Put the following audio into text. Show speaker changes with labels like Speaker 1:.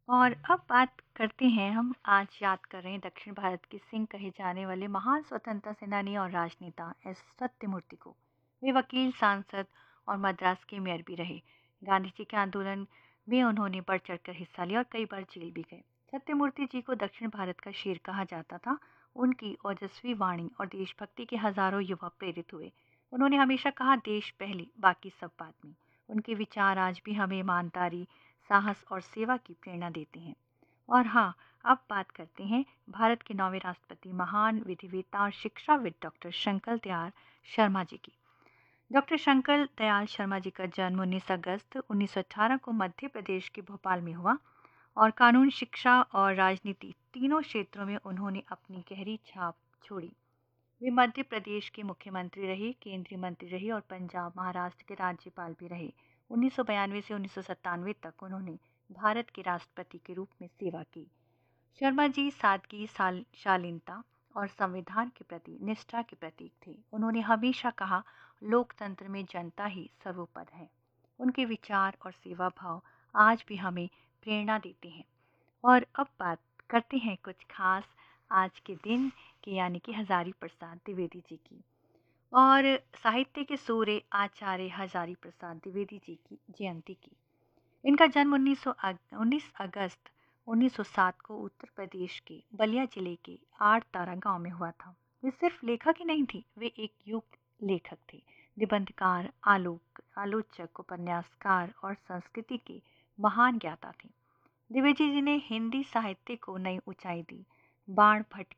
Speaker 1: और अब बात करते हैं हम आज याद कर रहे हैं दक्षिण भारत के सिंह कहे जाने वाले महान स्वतंत्रता सेनानी और राजनेता एस सत्यमूर्ति को। वे वकील, सांसद और मद्रास के मेयर भी रहे। गांधी जी के आंदोलन में उन्होंने बढ़ चढ़कर हिस्सा लिया और कई बार जेल भी गए। सत्यमूर्ति जी को दक्षिण भारत का शेर कहा जाता था। उनकी ओजस्वी वाणी और देशभक्ति के हजारों युवा प्रेरित हुए। उन्होंने हमेशा कहा, देश पहले, बाकी सब बाद में। उनके विचार आज भी हमें ईमानदारी, साहस और सेवा की प्रेरणा देते हैं। और हाँ, अब बात करते हैं भारत के 9वें राष्ट्रपति, महान विधिवेता और शिक्षाविद डॉक्टर शंकर दयाल शर्मा जी की। डॉक्टर शंकर दयाल शर्मा जी का जन्म 19 अगस्त 1918 को मध्य प्रदेश के भोपाल में हुआ और कानून, शिक्षा और राजनीति तीनों क्षेत्रों में उन्होंने अपनी गहरी छाप छोड़ी। वे मध्य प्रदेश के मुख्यमंत्री रहे, केंद्रीय मंत्री रहे और पंजाब, महाराष्ट्र के राज्यपाल भी रहे। 1992 से 1997 तक उन्होंने भारत के राष्ट्रपति के रूप में सेवा की। शर्मा जी सादगी, शालीनता और संविधान के प्रति निष्ठा के प्रतीक थे। उन्होंने हमेशा कहा, लोकतंत्र में जनता ही सर्वोपरि है। उनके विचार और सेवा भाव आज भी हमें प्रेरणा देते हैं। और अब बात करते हैं कुछ खास आज के दिन की, यानी कि हजारी प्रसाद द्विवेदी जी की। और साहित्य के सूर्य आचार्य हजारी प्रसाद द्विवेदी जी की जयंती की। इनका जन्म 19 अगस्त 1907 को उत्तर प्रदेश के बलिया जिले के आड़ तारा गांव में हुआ था। वे सिर्फ लेखक ही नहीं थे, वे एक युग लेखक थे, निबंधकार, आलोचक, उपन्यासकार और संस्कृति के महान ज्ञाता थे। द्विवेदी जी ने हिंदी साहित्य को नई ऊंचाई दी। बाण भट्ट